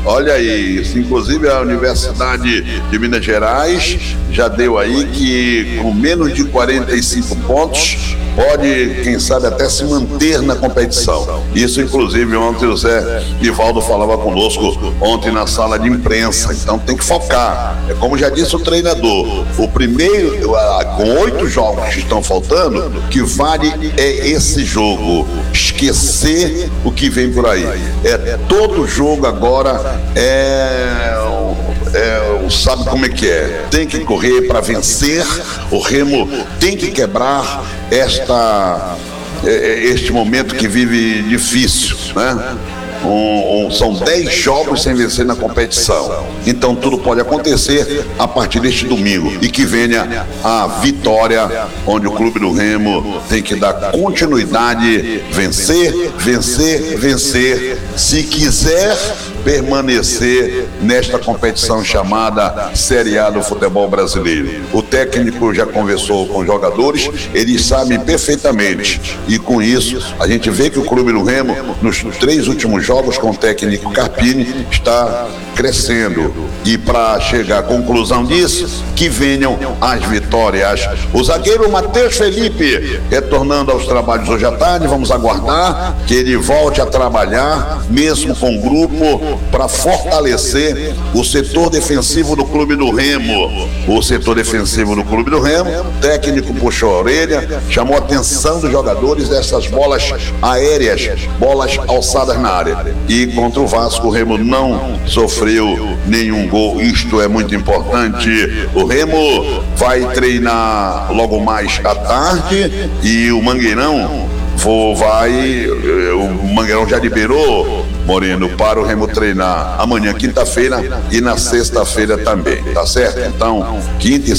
Olha isso, inclusive a Universidade de Minas Gerais já deu aí que com menos de 45 pontos pode, quem sabe, até se manter na competição. Isso, inclusive, ontem o Zé Ivaldo falava conosco ontem na sala de imprensa. Então tem que focar. É como já disse o treinador, o primeiro, com 8 jogos que estão faltando, que vale é esse jogo. Esquecer o que vem por aí. Todo jogo agora sabe como é que é? Tem que correr para vencer. O Remo tem que quebrar este momento que vive difícil, né? São 10 jogos sem vencer na competição. Então tudo pode acontecer a partir deste domingo. E que venha a vitória, onde o Clube do Remo tem que dar continuidade, vencer, vencer, vencer, se quiser permanecer nesta competição chamada Série A do futebol brasileiro. O técnico já conversou com os jogadores, eles sabem perfeitamente. E com isso, a gente vê que o Clube do Remo, nos 3 últimos jogos com o técnico Carpini, está crescendo. E para chegar à conclusão disso, que venham as vitórias. O zagueiro Matheus Felipe retornando aos trabalhos hoje à tarde, vamos aguardar que ele volte a trabalhar, mesmo com o grupo, para fortalecer o setor defensivo do Clube do Remo. O setor defensivo do Clube do Remo, o técnico puxou a orelha, chamou a atenção dos jogadores dessas bolas aéreas, bolas alçadas na área. E contra o Vasco, o Remo não sofreu nenhum gol. Isto é muito importante. O Remo vai treinar logo mais à tarde e o Mangueirão o Mangueirão já liberou, Moreno, para o Remo treinar amanhã, quinta-feira, e na sexta-feira também, tá certo? Então, quinta e